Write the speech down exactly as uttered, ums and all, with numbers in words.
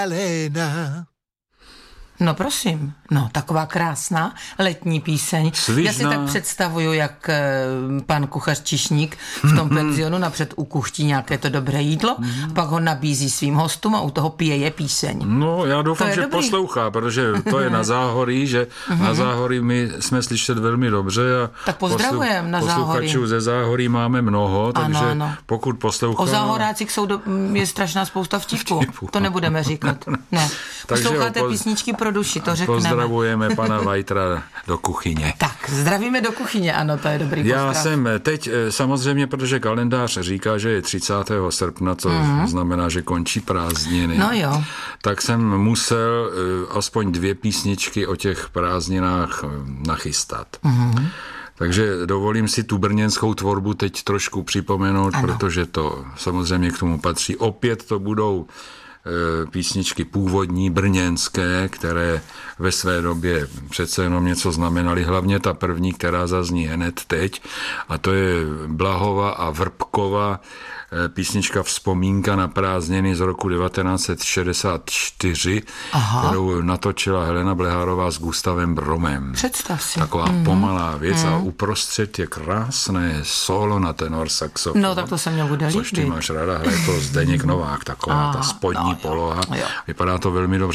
Helena. No prosím, no taková krásná letní píseň. Svižná. Já si tak představuju, jak e, pan kuchař Čišník v tom penzionu napřed ukuchtí nějaké to dobré jídlo, a pak ho nabízí svým hostům a u toho pije je píseň. No, já doufám, že dobrý. poslouchá, protože to je na Záhorí, že na Záhorí my jsme slyšet velmi dobře a Tak pozdravujem na Záhorí. posluchačů ze Záhorí máme mnoho, takže Ano, ano. pokud poslouchá... O Záhorácích jsou do, je strašná spousta vtipů. Vtipů. To nebudeme říkat. Ne. Takže Posloucháte ho poz- písničky pro duši, to řekneme. Pozdravujeme pana Vajtra do kuchyně. Tak, zdravíme do kuchyně, ano, to je dobrý Já pozdrav. jsem teď samozřejmě, protože kalendář říká, že je třicátého srpna, to mm. znamená, že končí prázdniny. No jo. Tak jsem musel aspoň dvě písničky o těch prázdninách nachystat. Mm. Takže dovolím si tu brněnskou tvorbu teď trošku připomenout, ano. protože to samozřejmě k tomu patří. Opět to budou písničky původní, brněnské, které ve své době přece jenom něco znamenaly. Hlavně ta první, která zazní hned teď, a to je Blahova a Vrbkova písnička Vzpomínka na prázdniny z roku devatenáct set šedesát čtyři, Aha. kterou natočila Helena Blehárová s Gustavem Bromem. Představ si. Taková mm-hmm. pomalá věc mm-hmm. a uprostřed je krásné solo na tenor saxofon. No tak to se mě bude líbit. Což ty máš ráda, hraje to Zdeněk Novák, taková Aha, ta spodní no, jo, poloha. jo. Vypadá to velmi dobře.